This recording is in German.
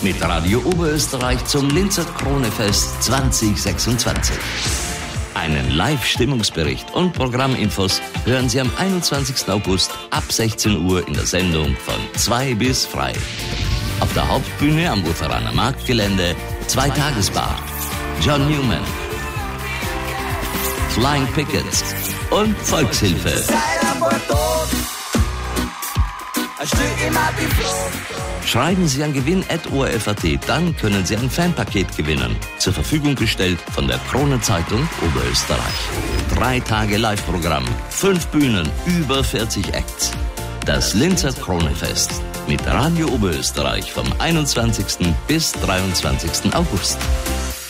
mit Radio Oberösterreich zum Linzer Kronefest 2026. Einen Live-Stimmungsbericht und Programminfos hören Sie am 21. August ab 16 Uhr in der Sendung von 2 bis frei. Auf der Hauptbühne am Ufferaner Marktgelände 2 Tagesbar, John Newman, Flying Pickets und Volkshilfe. Schreiben Sie an gewinn@orf.at, dann können Sie ein Fanpaket gewinnen. Zur Verfügung gestellt von der Kronenzeitung Oberösterreich. 3 Tage Live-Programm, 5 Bühnen, über 40 Acts. Das Linzer Kronefest mit Radio Oberösterreich vom 21. bis 23. August.